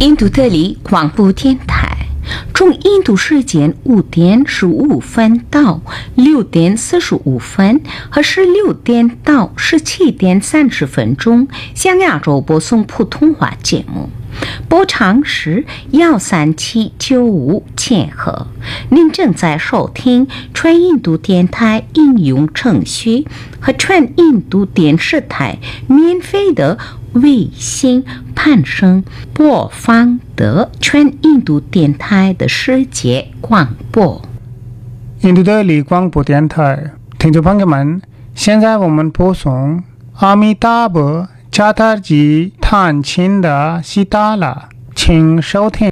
印度德里广播电台，从印度时间5点15分到6点45分和16点到17点30分钟，向亚洲播送普通话节目。波长是13795千赫。您正在收听全印度电台应用程序和全印度电视台免费的卫星攀升播放的全印度电台的世界广播。 印度的里广播电台听众朋友们，现在我们播送阿弥达波查塔吉探亲的西达拉，请收听。